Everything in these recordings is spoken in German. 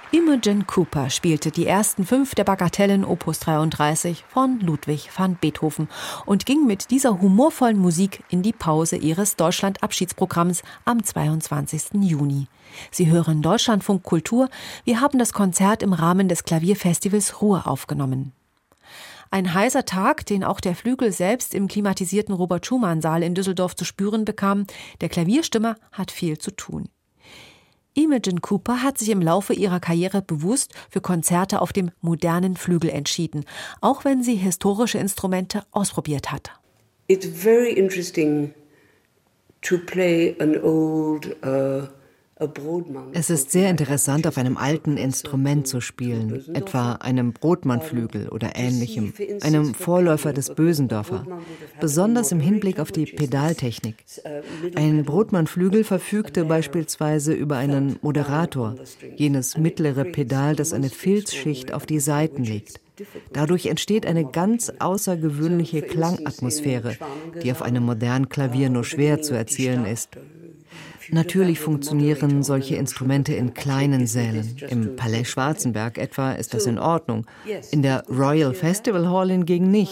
Imogen Cooper spielte die ersten 5 der Bagatellen Opus 33 von Ludwig van Beethoven und ging mit dieser humorvollen Musik in die Pause ihres Deutschland-Abschiedsprogramms am 22. Juni. Sie hören Deutschlandfunk Kultur. Wir haben das Konzert im Rahmen des Klavierfestivals Ruhr aufgenommen. Ein heißer Tag, den auch der Flügel selbst im klimatisierten Robert-Schumann-Saal in Düsseldorf zu spüren bekam. Der Klavierstimmer hat viel zu tun. Imogen Cooper hat sich im Laufe ihrer Karriere bewusst für Konzerte auf dem modernen Flügel entschieden, auch wenn sie historische Instrumente ausprobiert hat. It's very interesting to play an old Es ist sehr interessant, auf einem alten Instrument zu spielen, etwa einem Brodmann-Flügel oder ähnlichem, einem Vorläufer des Bösendorfer, besonders im Hinblick auf die Pedaltechnik. Ein Brodmann-Flügel verfügte beispielsweise über einen Moderator, jenes mittlere Pedal, das eine Filzschicht auf die Saiten legt. Dadurch entsteht eine ganz außergewöhnliche Klangatmosphäre, die auf einem modernen Klavier nur schwer zu erzielen ist. Natürlich funktionieren solche Instrumente in kleinen Sälen. Im Palais Schwarzenberg etwa ist das in Ordnung. In der Royal Festival Hall hingegen nicht.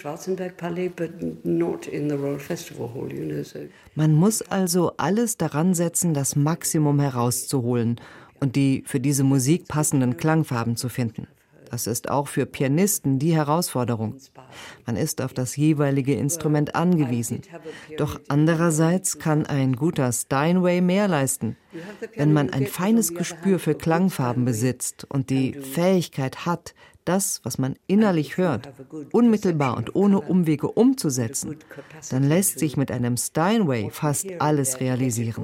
Man muss also alles daran setzen, das Maximum herauszuholen und die für diese Musik passenden Klangfarben zu finden. Das ist auch für Pianisten die Herausforderung. Man ist auf das jeweilige Instrument angewiesen. Doch andererseits kann ein guter Steinway mehr leisten. Wenn man ein feines Gespür für Klangfarben besitzt und die Fähigkeit hat, das, was man innerlich hört, unmittelbar und ohne Umwege umzusetzen, dann lässt sich mit einem Steinway fast alles realisieren.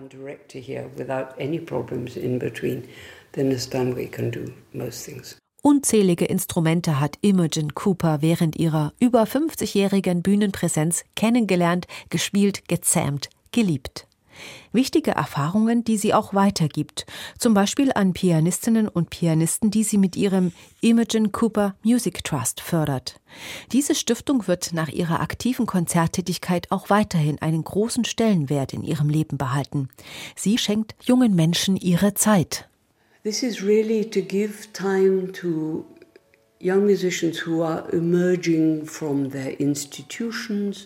Unzählige Instrumente hat Imogen Cooper während ihrer über 50-jährigen Bühnenpräsenz kennengelernt, gespielt, gezähmt, geliebt. Wichtige Erfahrungen, die sie auch weitergibt, zum Beispiel an Pianistinnen und Pianisten, die sie mit ihrem Imogen Cooper Music Trust fördert. Diese Stiftung wird nach ihrer aktiven Konzerttätigkeit auch weiterhin einen großen Stellenwert in ihrem Leben behalten. Sie schenkt jungen Menschen ihre Zeit. This is really to give time to young musicians who are emerging from their institutions.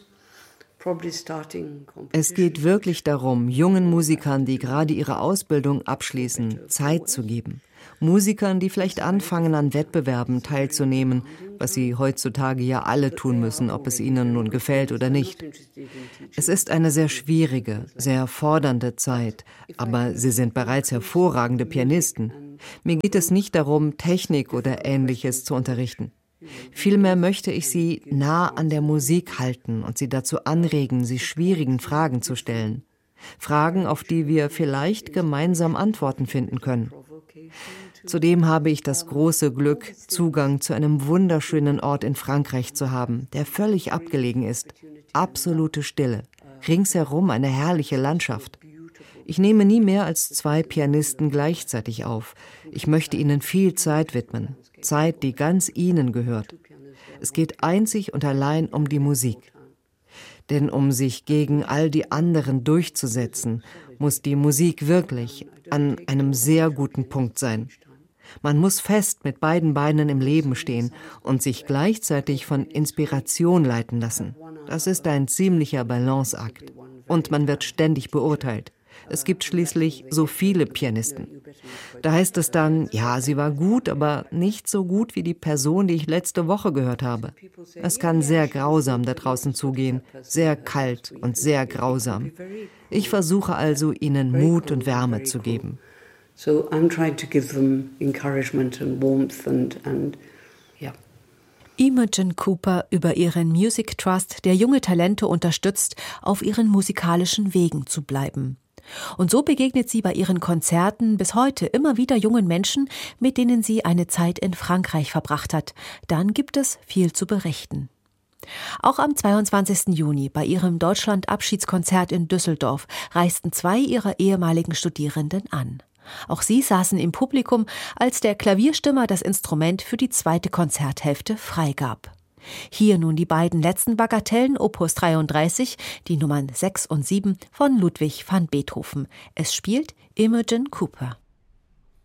Es geht wirklich darum, jungen Musikern, die gerade ihre Ausbildung abschließen, Zeit zu geben. Musikern, die vielleicht anfangen, an Wettbewerben teilzunehmen, was sie heutzutage ja alle tun müssen, ob es ihnen nun gefällt oder nicht. Es ist eine sehr schwierige, sehr fordernde Zeit, aber sie sind bereits hervorragende Pianisten. Mir geht es nicht darum, Technik oder Ähnliches zu unterrichten. Vielmehr möchte ich sie nah an der Musik halten und sie dazu anregen, sich schwierigen Fragen zu stellen. Fragen, auf die wir vielleicht gemeinsam Antworten finden können. Zudem habe ich das große Glück, Zugang zu einem wunderschönen Ort in Frankreich zu haben, der völlig abgelegen ist. Absolute Stille. Ringsherum eine herrliche Landschaft. Ich nehme nie mehr als 2 Pianisten gleichzeitig auf. Ich möchte ihnen viel Zeit widmen. Zeit, die ganz ihnen gehört. Es geht einzig und allein um die Musik. Denn um sich gegen all die anderen durchzusetzen, muss die Musik wirklich an einem sehr guten Punkt sein. Man muss fest mit beiden Beinen im Leben stehen und sich gleichzeitig von Inspiration leiten lassen. Das ist ein ziemlicher Balanceakt. Und man wird ständig beurteilt. Es gibt schließlich so viele Pianisten. Da heißt es dann, ja, sie war gut, aber nicht so gut wie die Person, die ich letzte Woche gehört habe. Es kann sehr grausam da draußen zugehen, sehr kalt und sehr grausam. Ich versuche also, ihnen Mut und Wärme zu geben. So I'm trying to give them encouragement and warmth and yeah. Imogen Cooper über ihren Music Trust, der junge Talente unterstützt, auf ihren musikalischen Wegen zu bleiben. Und so begegnet sie bei ihren Konzerten bis heute immer wieder jungen Menschen, mit denen sie eine Zeit in Frankreich verbracht hat. Dann gibt es viel zu berichten. Auch am 22. Juni bei ihrem Deutschland-Abschiedskonzert in Düsseldorf reisten 2 ihrer ehemaligen Studierenden an. Auch sie saßen im Publikum, als der Klavierstimmer das Instrument für die 2. Konzerthälfte freigab. Hier nun die beiden letzten Bagatellen Opus 33, die Nummern 6 und 7 von Ludwig van Beethoven. Es spielt Imogen Cooper.